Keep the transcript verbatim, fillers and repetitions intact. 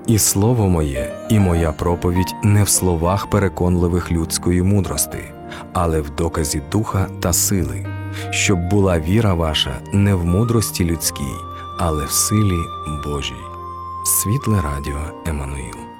І слово моє, і моя проповідь не в словах переконливих людської мудрости, але в доказі духа та сили, щоб була віра ваша не в мудрості людській, але в силі Божій. Світле радіо Еммануїл.